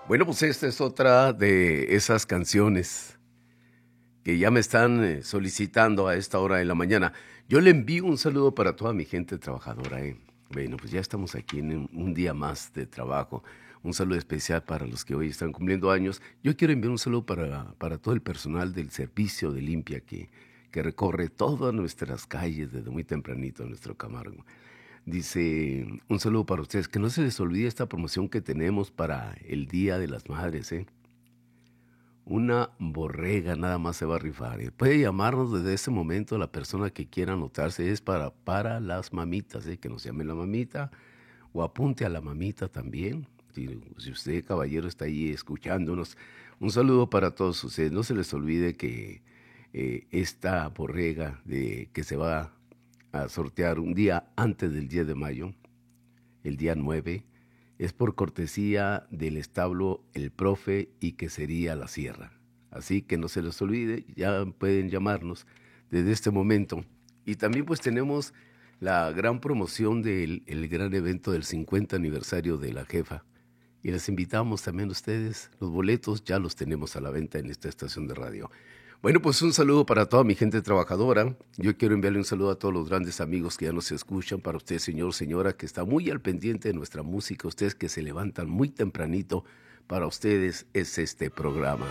Bueno, pues esta es otra de esas canciones que ya me están solicitando a esta hora de la mañana. Yo le envío un saludo para toda mi gente trabajadora. Bueno, pues ya estamos aquí en un día más de trabajo. Un saludo especial para los que hoy están cumpliendo años. Yo quiero enviar un saludo para todo el personal del servicio de limpia que recorre todas nuestras calles desde muy tempranito en nuestro Camargo. Dice, un saludo para ustedes. Que no se les olvide esta promoción que tenemos para el Día de las Madres, ¿eh? Una borrega nada más se va a rifar. Puede llamarnos desde ese momento la persona que quiera anotarse. Es para las mamitas, que nos llame la mamita o apunte a la mamita también. Si usted, caballero, está ahí escuchándonos, un saludo para todos ustedes. No se les olvide que esta borrega que se va a sortear un día antes del 10 de mayo, el día 9, es por cortesía del establo El Profe y Quesería La Sierra. Así que no se les olvide, ya pueden llamarnos desde este momento. Y también pues tenemos la gran promoción del el gran evento del 50 aniversario de La Jefa. Y les invitamos también a ustedes, los boletos ya los tenemos a la venta en esta estación de radio. Bueno, pues un saludo para toda mi gente trabajadora. Yo quiero enviarle un saludo a todos los grandes amigos que ya nos escuchan. Para usted, señor, señora, que está muy al pendiente de nuestra música. Ustedes que se levantan muy tempranito. Para ustedes es este programa.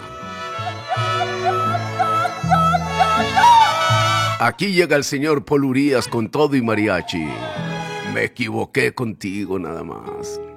Aquí llega el señor Paul Urias con todo y mariachi. Me equivoqué contigo nada más.